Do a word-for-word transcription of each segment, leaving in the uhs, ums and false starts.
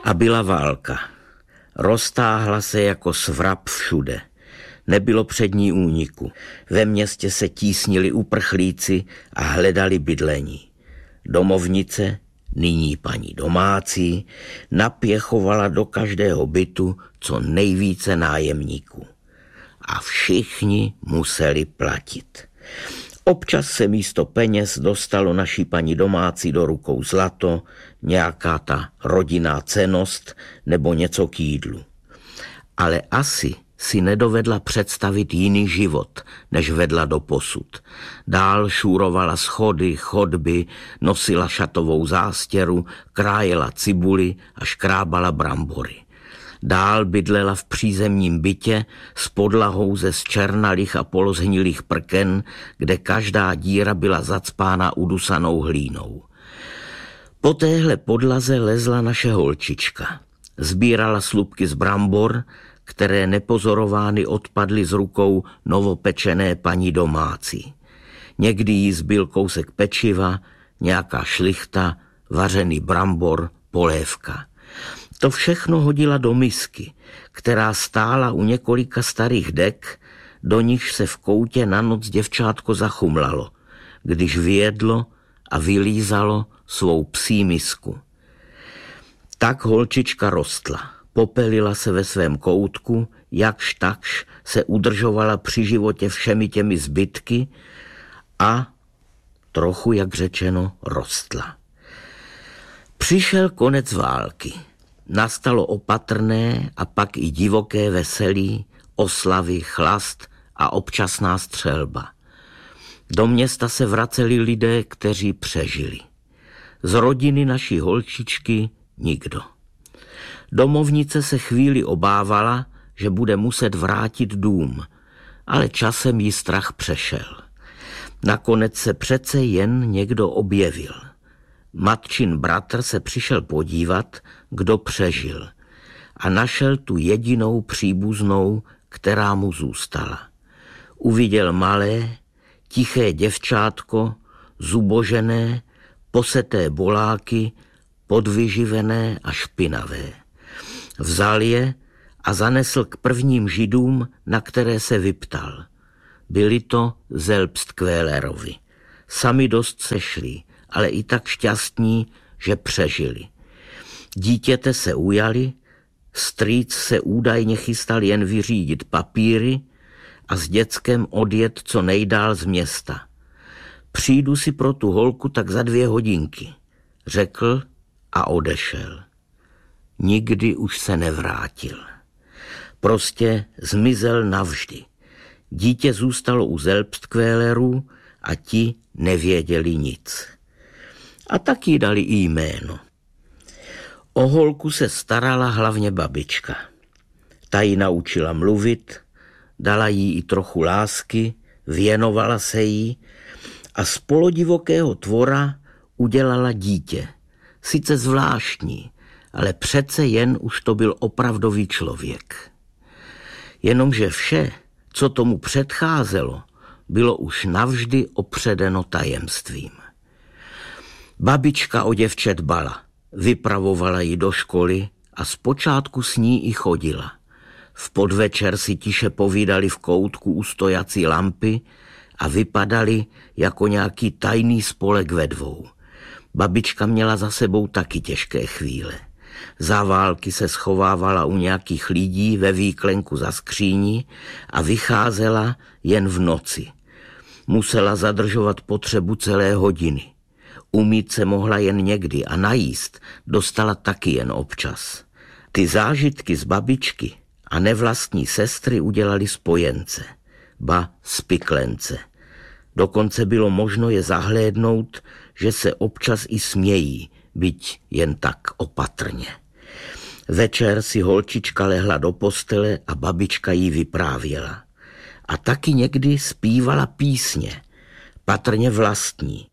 A byla válka. Roztáhla se jako svrab všude. Nebylo před ní úniku. Ve městě se tísnili uprchlíci a hledali bydlení. Domovnice, nyní paní domácí, napěchovala do každého bytu co nejvíce nájemníků. A všichni museli platit. Občas se místo peněz dostalo naší paní domácí do rukou zlato, nějaká ta rodinná cennost nebo něco k jídlu. Ale asi si nedovedla představit jiný život, než vedla doposud. Dál šúrovala schody, chodby, nosila šatovou zástěru, krájela cibuli a škrábala brambory. Dál bydlela v přízemním bytě s podlahou ze zčernalých a polozhnilých prken, kde každá díra byla zacpána udusanou hlínou. Po téhle podlaze lezla naše holčička. Sbírala slupky z brambor, které nepozorovány odpadly z rukou novopečené paní domácí. Někdy jí zbyl kousek pečiva, nějaká šlichta, vařený brambor, polévka. To všechno hodila do misky, která stála u několika starých dek, do nichž se v koutě na noc děvčátko zachumlalo, když vyjedlo a vylízalo svou psí misku. Tak holčička rostla, popelila se ve svém koutku, jakž takž se udržovala při životě všemi těmi zbytky a trochu, jak řečeno, rostla. Přišel konec války. Nastalo opatrné a pak i divoké veselí, oslavy, chlast a občasná střelba. Do města se vraceli lidé, kteří přežili. Z rodiny naší holčičky nikdo. Domovnice se chvíli obávala, že bude muset vrátit dům, ale časem jí strach přešel. Nakonec se přece jen někdo objevil. Matčin bratr se přišel podívat, kdo přežil, a našel tu jedinou příbuznou, která mu zůstala. Uviděl malé, tiché děvčátko, zubožené, poseté boláky, podvyživené a špinavé. Vzal je a zanesl k prvním židům, na které se vyptal. Byli to Selbstkvélerovi. Sami dost sešli, ale i tak šťastní, že přežili. Dítěte se ujali, strýc se údajně chystal jen vyřídit papíry a s děckem odjet co nejdál z města. Přijdu si pro tu holku tak za dvě hodinky, řekl a odešel. Nikdy už se nevrátil. Prostě zmizel navždy. Dítě zůstalo u Selbstkvélerů a ti nevěděli nic. A tak jí dali i jméno. O holku se starala hlavně babička. Ta ji naučila mluvit, dala jí i trochu lásky, věnovala se jí a z polodivokého tvora udělala dítě. Sice zvláštní, ale přece jen už to byl opravdový člověk. Jenomže vše, co tomu předcházelo, bylo už navždy opředeno tajemstvím. Babička o děvče dbala, vypravovala ji do školy a zpočátku s ní i chodila. V podvečer si tiše povídali v koutku u stojací lampy a vypadali jako nějaký tajný spolek ve dvou. Babička měla za sebou taky těžké chvíle. Za války se schovávala u nějakých lidí ve výklenku za skříní a vycházela jen v noci. Musela zadržovat potřebu celé hodiny. Umýt se mohla jen někdy a najíst dostala taky jen občas. Ty zážitky z babičky a nevlastní sestry udělali spojence, ba spiklence. Dokonce bylo možno je zahlédnout, že se občas i smějí, byť jen tak opatrně. Večer si holčička lehla do postele a babička jí vyprávěla. A taky někdy zpívala písně, patrně vlastní.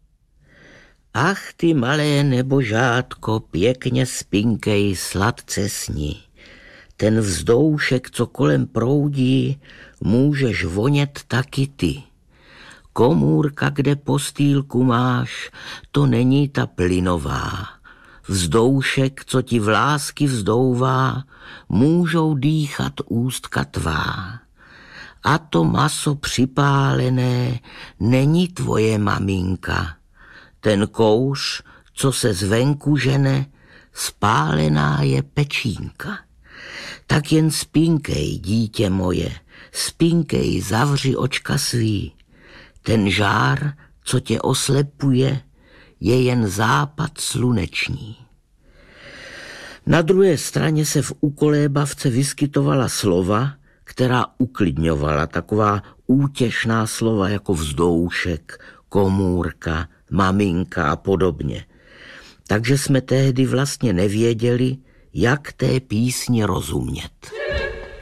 Ach ty malé nebožátko, pěkně spinkej, sladce sní. Ten vzdoušek, co kolem proudí, můžeš vonět taky ty. Komůrka, kde postýlku máš, to není ta plynová. vzdoušek, co ti v lásky vzdouvá, můžou dýchat ústka tvá. A to maso připálené není tvoje maminka. Ten kouř, co se zvenku žene, spálená je pečínka. Tak jen spinkej, dítě moje, spinkej, zavři očka svý. Ten žár, co tě oslepuje, je jen západ sluneční. Na druhé straně se v ukolébavce vyskytovala slova, která uklidňovala, taková útěšná slova jako vzdoušek, komůrka, maminka a podobně. Takže jsme tehdy vlastně nevěděli, jak té písni rozumět.